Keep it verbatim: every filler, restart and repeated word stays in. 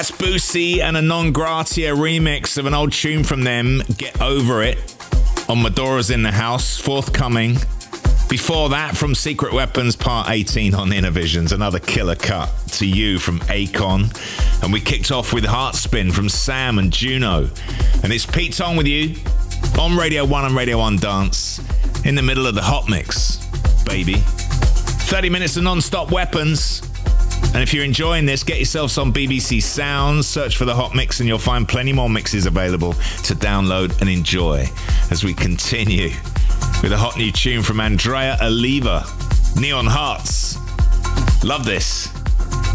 That's Boosie and a Non Gratia remix of an old tune from them, Get Over It, on Madora's in the House, forthcoming. Before that, from Secret Weapons Part eighteen on Innovisions, another killer cut to you from Akon. And we kicked off with Heartspin from Sam and Juno. And it's Pete Tong with you on Radio one and Radio one Dance, in the middle of the hot mix, baby. thirty minutes of non-stop weapons. And if you're enjoying this, get yourself some B B C Sounds, search for the hot mix, and you'll find plenty more mixes available to download and enjoy as we continue with a hot new tune from Andrea Oliva, Neon Hearts. Love this.